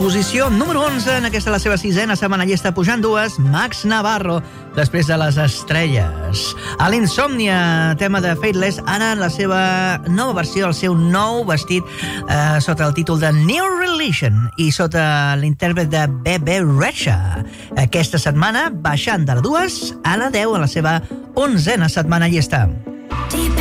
posició número 11, en aquesta la seva 6a setmana llista, pujant 2, Max Navarro, després de Les Estrelles. A l'Insomnia, tema de Fateless, ara en la seva nova versió, el seu nou vestit, sota el títol de New Religion i sota l'intèrpret de Bebe Rexha. Aquesta setmana, baixant de la 2 a la 10, a la seva 11a setmana llista. Deep